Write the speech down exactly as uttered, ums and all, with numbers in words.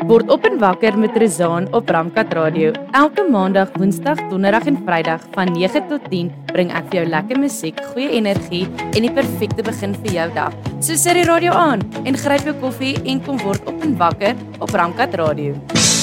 Word op en wakker met Rizaan op Ramkat Radio. Elke maandag, woensdag, donderdag en vrydag van nege tot tien bring ek vir jou lekker musiek, goeie energie en die perfekte begin vir jou dag. So sit die radio aan en gryp jou koffie en kom word op en wakker op Ramkat Radio.